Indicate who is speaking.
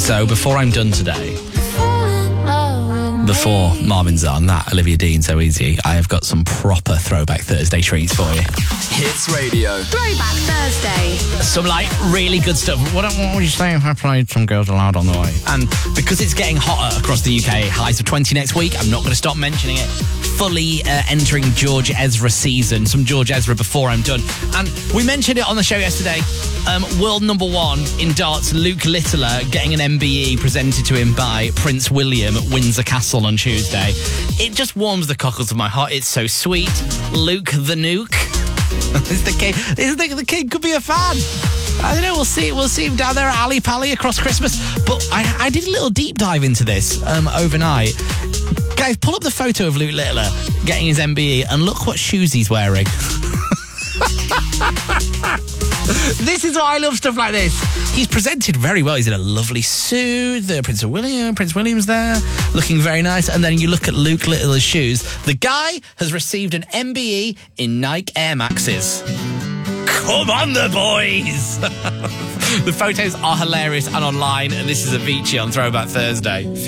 Speaker 1: So before I'm done today, before Marvin's on, that Olivia Dean, So Easy, I have got some proper Throwback Thursday treats for you.
Speaker 2: Hits Radio.
Speaker 3: Throwback Thursday.
Speaker 1: Some, really good stuff. What would you say if I played Some Girls Aloud on the way? And because it's getting hotter across the UK, highs of 20 next week, I'm not going to stop mentioning it. Fully entering George Ezra season. Some George Ezra before I'm done. And we mentioned it on the show yesterday. World number one in darts, Luke Littler, getting an MBE presented to him by Prince William at Windsor Castle on Tuesday. It just warms the cockles of my heart. It's so sweet. Luke the Nuke. The king could be a fan. I don't know, we'll see him down there at Ali Pally across Christmas. But I did a little deep dive into this overnight. Guys, pull up the photo of Luke Littler getting his MBE and look what shoes he's wearing. This is why I love stuff like this. He's presented very well. He's in a lovely suit. Prince William's there, looking very nice. And then you look at Luke Littler's shoes. The guy has received an MBE in Nike Air Maxes. Come on, the boys! The photos are hilarious and online, and this is Avicii on Throwback Thursday.